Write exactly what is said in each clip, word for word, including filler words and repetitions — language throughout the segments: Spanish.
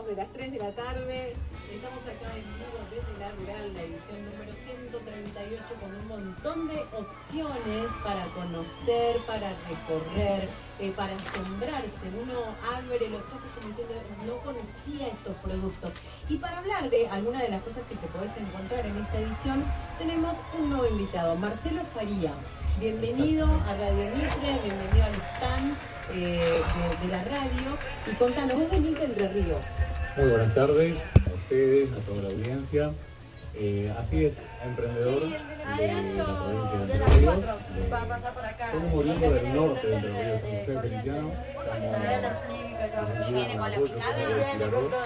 de las tres de la tarde. Estamos acá en vivo desde La Rural, la edición número ciento treinta y ocho, con un montón de opciones para conocer, para recorrer, eh, para asombrarse. Uno abre los ojos como diciendo, no conocía estos productos. Y para hablar de algunas de las cosas que te podés encontrar en esta edición, tenemos un nuevo invitado, Marcelo Faría. Bienvenido a Radio Mitre, bienvenido al stand eh, de, de la radio. Y contanos, vos venís de Entre Ríos. Muy buenas tardes a ustedes, a toda la audiencia. Eh, así es, emprendedor de, de la provincia de Entre Ríos. De, somos oriundos del norte de Entre Ríos, San José Feliciano. Estamos viene con la picada.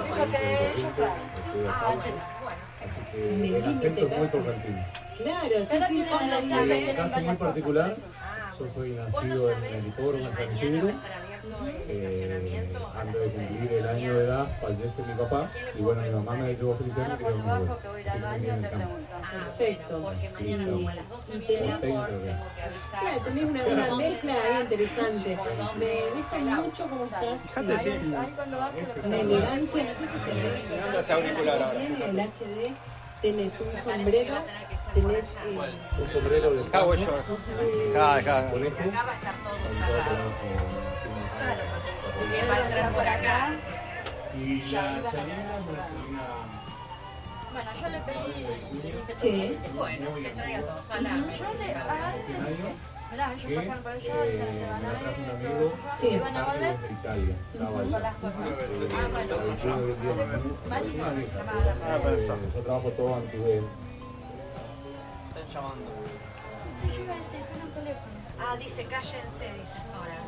Así que el acento es muy correntino. Claro, sí, sí, en mi caso muy particular, yo soy nacido en el hipódromo de San Isidro. Eh, antes de cumplir el año de edad fallece mi papá y bueno, mi mamá me llevó a Feliciano y creo que me voy. Perfecto. Y, y tenés, claro, tenés una, una mezcla ahí interesante. Me gusta mucho cómo estás. Fíjate, sí. Una elegancia, no sé si se ve. En el H D tenés un sombrero. Tenés eh, un sombrero de acá voy yo. Acá, acá. Conejo. Acá va a estar todo cerrado. Que va a entrar por acá. Y la chanina es una chanina. Bueno, yo le pedí. sí. Bueno, que traiga todo. Salame. Yo le. Mirá, ellos pasan por allá y se van a ver. Un amigo sí. van a volver de Italia. Estaba allá. Ah, bueno. Yo trabajo todo en tu vez. Están llamando. Ah, dice cállense, dice Sora.